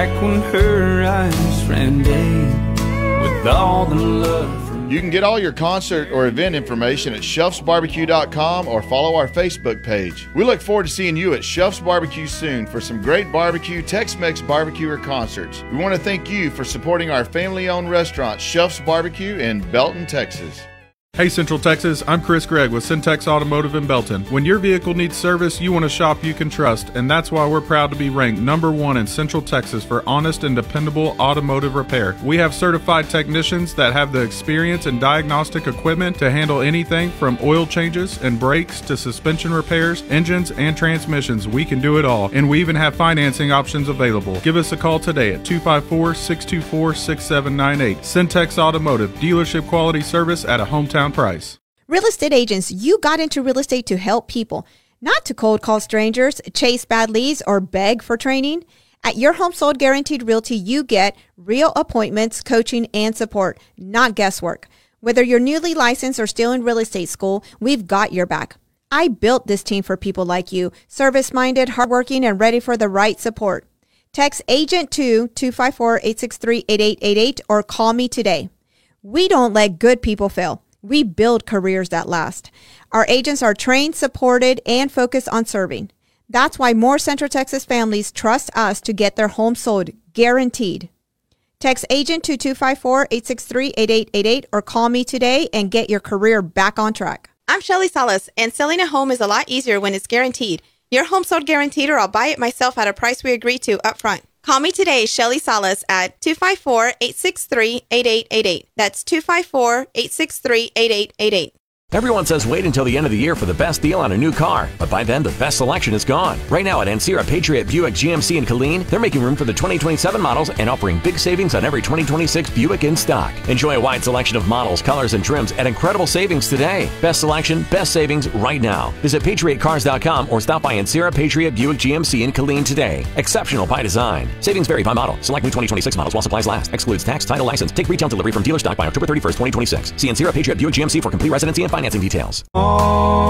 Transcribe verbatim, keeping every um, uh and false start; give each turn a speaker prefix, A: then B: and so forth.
A: like when her eyes ran dead with all the love from
B: You can get all your concert or event information at shelfs barbecue dot com or follow our Facebook page. We look forward to seeing you at Shelfs Barbecue soon for some great barbecue, Tex-Mex barbecue, or concerts. We want to thank you for supporting our family-owned restaurant, Shelfs Barbecue in Belton, Texas.
C: Hey Central Texas, I'm Chris Gregg with Syntex Automotive in Belton. When your vehicle needs service, you want a shop you can trust, and that's why we're proud to be ranked number one in Central Texas for honest and dependable automotive repair. We have certified technicians that have the experience and diagnostic equipment to handle anything from oil changes and brakes to suspension repairs, engines, and transmissions. We can do it all, and we even have financing options available. Give us a call today at two five four, six two four, six seven nine eight. Syntex Automotive, dealership quality service at a hometown price.
D: Real estate agents, you got into real estate to help people, not to cold call strangers, chase bad leads, or beg for training. At Your Home Sold Guaranteed Realty, you get real appointments, coaching, and support, not guesswork. Whether you're newly licensed or still in real estate school, we've got your back. I built this team for people like you, service-minded, hardworking, and ready for the right support. Text AGENT to two five four, eight six three, eight eight eight eight or call me today. We don't let good people fail. We build careers that last. Our agents are trained, supported, and focused on serving. That's why more Central Texas families trust us to get their home sold, guaranteed. Text AGENT to two five four, eight six three, eight eight eight eight or call me today and get your career back on track.
E: I'm Shelly Salas, and selling a home is a lot easier when it's guaranteed. Your home sold guaranteed, or I'll buy it myself at a price we agree to up front. Call me today, Shelly Salas, at two five four, eight six three, eight eight eight eight. That's two five four, eight six three, eight eight eight eight.
F: Everyone says wait until the end of the year for the best deal on a new car, but by then the best selection is gone. Right now at Ancira Patriot Buick G M C in Killeen, they're making room for the twenty twenty-seven models and offering big savings on every twenty twenty-six Buick in stock. Enjoy a wide selection of models, colors, and trims at incredible savings today. Best selection, best savings right now. Visit patriot cars dot com or stop by Ancira Patriot Buick G M C in Killeen today. Exceptional by design. Savings vary by model. Select new twenty twenty-six models while supplies last. Excludes tax, title, license. Take retail delivery from dealer stock by October thirty-first, twenty twenty-six. See Ancira Patriot Buick G M C for complete residency and financing details.